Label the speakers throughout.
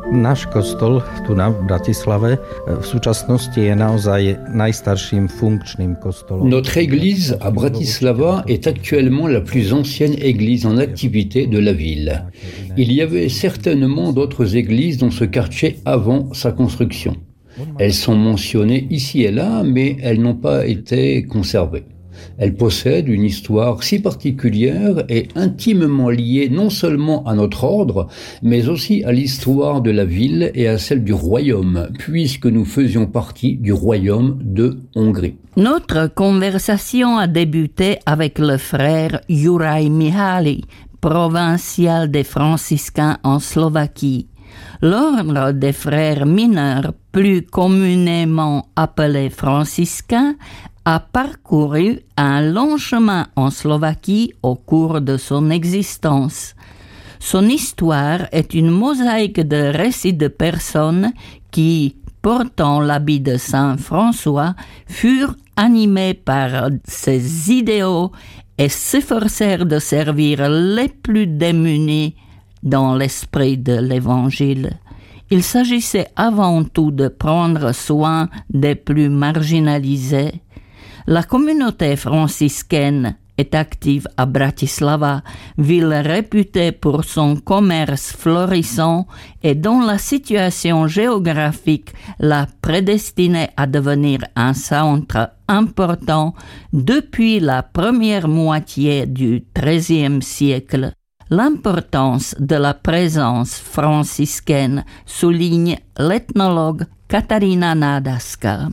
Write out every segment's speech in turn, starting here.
Speaker 1: Náš kostol tu v Bratislave v súčasnosti je naozaj najstarším funkčným kostolom.
Speaker 2: Notre église à Bratislava est actuellement la plus ancienne église en activité de la ville. Il y avait certainement d'autres églises dans ce quartier avant sa construction. Elles sont mentionnées ici et là, mais elles n'ont pas été conservées. Elle possède une histoire si particulière et intimement liée non seulement à notre ordre, mais aussi à l'histoire de la ville et à celle du royaume, puisque nous faisions partie du royaume de Hongrie.
Speaker 3: Notre conversation a débuté avec le frère Juraj Mihály, provincial des franciscains en Slovaquie. L'ordre des frères mineurs, plus communément appelés franciscains, a parcouru un long chemin en Slovaquie au cours de son existence. Son histoire est une mosaïque de récits de personnes qui, portant l'habit de Saint François, furent animées par ses idéaux et s'efforcèrent de servir les plus démunis dans l'esprit de l'Évangile. Il s'agissait avant tout de prendre soin des plus marginalisés. La communauté franciscaine est active à Bratislava, ville réputée pour son commerce florissant et dont la situation géographique l'a prédestinée à devenir un centre important depuis la première moitié du XIIIe siècle. L'importance de la présence franciscaine souligne l'ethnologue Katarína Nádaska.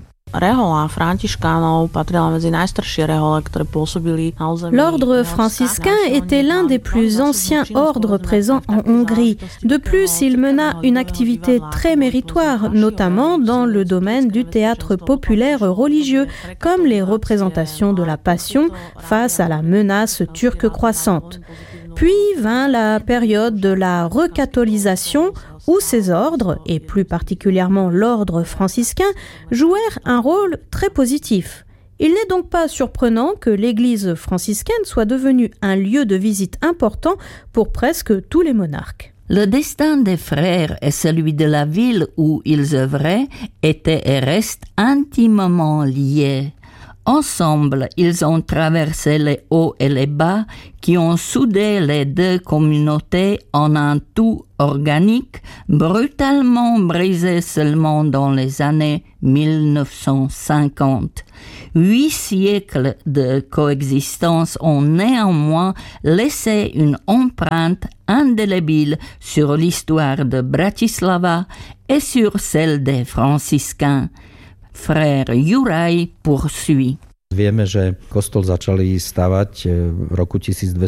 Speaker 4: L'ordre franciscain était l'un des plus anciens ordres présents en Hongrie. De plus, il mena une activité très méritoire, notamment dans le domaine du théâtre populaire religieux, comme les représentations de la Passion face à la menace turque croissante. Puis vint la période de la recatholisation où ces ordres, et plus particulièrement l'ordre franciscain, jouèrent un rôle très positif. Il n'est donc pas surprenant que l'église franciscaine soit devenue un lieu de visite important pour presque tous les monarques.
Speaker 3: Le destin des frères et celui de la ville où ils œuvraient étaient et restent intimement liés. Ensemble, ils ont traversé les hauts et les bas qui ont soudé les deux communautés en un tout organique, brutalement brisé seulement dans les années 1950. 8 siècles de coexistence ont néanmoins laissé une empreinte indélébile sur l'histoire de Bratislava et sur celle des franciscains. Frère Juraj poursuit.
Speaker 1: Vieme, že kostol začali stavať v roku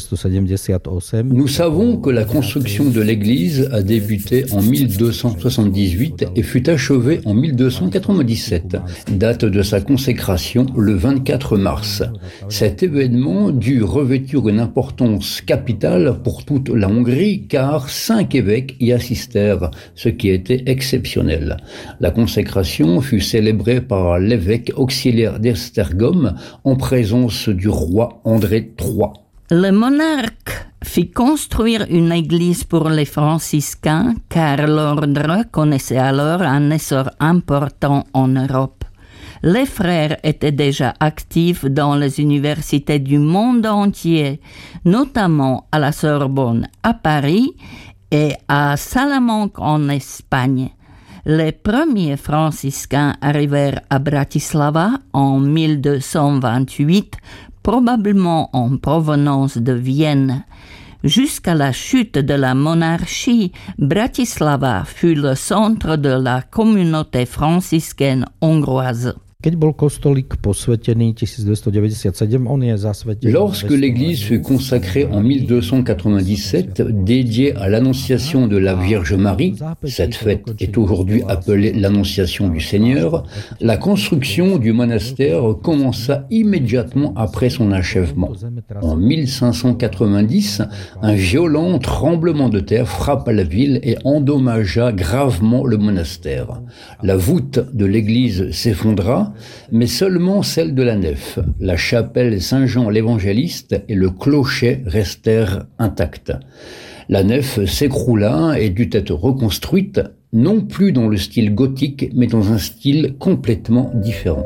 Speaker 1: 1278.
Speaker 2: Nous savons que la construction de l'église a débuté en 1278 et fut achevée en 1297, date de sa consécration le 24 mars. Cet événement dut revêtir une importance capitale pour toute la Hongrie car 5 évêques y assistèrent, ce qui était exceptionnel. La consécration fut célébrée par l'évêque auxiliaire d'Esztergom en présence du roi André III.
Speaker 3: Le monarque fit construire une église pour les franciscains car l'ordre connaissait alors un essor important en Europe. Les frères étaient déjà actifs dans les universités du monde entier, notamment à la Sorbonne à Paris et à Salamanque en Espagne. Les premiers franciscains arrivèrent à Bratislava en 1228, probablement en provenance de Vienne. Jusqu'à la chute de la monarchie, Bratislava fut le centre de la communauté franciscaine hongroise.
Speaker 1: Keď bol kostolík posvetený 1297, on je zasvetený.
Speaker 2: Lorsque l'église fut consacrée en 1297, dédiée à l'Annonciation de la Vierge Marie, cette fête est aujourd'hui appelée l'Annonciation du Seigneur, la construction du monastère commença immédiatement après son achèvement. En 1590, un violent tremblement de terre frappa la ville et endommagea gravement le monastère. La voûte de l'église s'effondra, mais seulement celle de la nef. La chapelle Saint-Jean l'Évangéliste et le clocher restèrent intacts. La nef s'écroula et dut être reconstruite non plus dans le style gothique, mais dans un style complètement différent.